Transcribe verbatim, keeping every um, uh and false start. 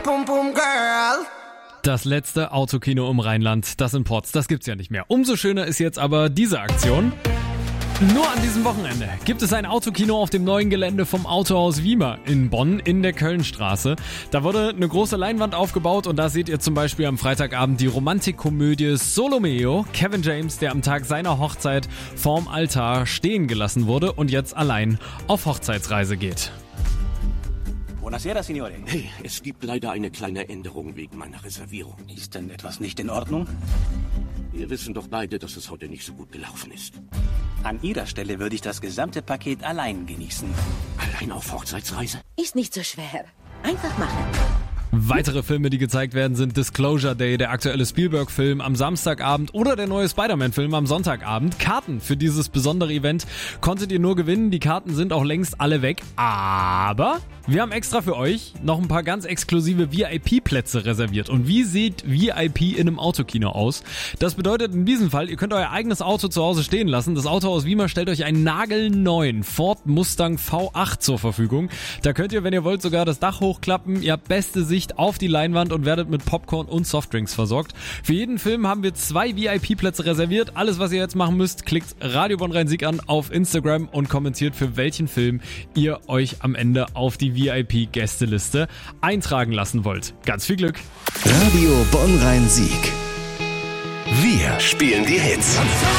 Pum Pum Girl. Das letzte Autokino im Rheinland, das in Porz, das gibt's ja nicht mehr. Umso schöner ist jetzt aber diese Aktion. Nur an diesem Wochenende gibt es ein Autokino auf dem neuen Gelände vom Autohaus Wiemer in Bonn in der Kölnstraße. Da wurde eine große Leinwand aufgebaut und da seht ihr zum Beispiel am Freitagabend die Romantikkomödie Solomeo. Kevin James, der am Tag seiner Hochzeit vorm Altar stehen gelassen wurde und jetzt allein auf Hochzeitsreise geht. Buonasera, Signore. Hey, es gibt leider eine kleine Änderung wegen meiner Reservierung. Ist denn etwas nicht in Ordnung? Wir wissen doch beide, dass es heute nicht so gut gelaufen ist. An Ihrer Stelle würde ich das gesamte Paket allein genießen. Allein auf Hochzeitsreise? Ist nicht so schwer. Einfach machen. Weitere Filme, die gezeigt werden, sind Disclosure Day, der aktuelle Spielberg-Film am Samstagabend oder der neue Spider-Man-Film am Sonntagabend. Karten für dieses besondere Event konntet ihr nur gewinnen. Die Karten sind auch längst alle weg. Aber wir haben extra für euch noch ein paar ganz exklusive V I P-Plätze reserviert. Und wie sieht V I P in einem Autokino aus? Das bedeutet in diesem Fall, ihr könnt euer eigenes Auto zu Hause stehen lassen. Das Autohaus Wiemer stellt euch einen nagelneuen Ford Mustang V acht zur Verfügung. Da könnt ihr, wenn ihr wollt, sogar das Dach hochklappen. Ihr habt beste Sicht auf die Leinwand und werdet mit Popcorn und Softdrinks versorgt. Für jeden Film haben wir zwei V I P-Plätze reserviert. Alles, was ihr jetzt machen müsst, klickt Radio Bonn Rhein-Sieg an auf Instagram und kommentiert, für welchen Film ihr euch am Ende auf die V I P-Gästeliste eintragen lassen wollt. Ganz viel Glück! Radio Bonn Rhein-Sieg. Wir spielen die Hits.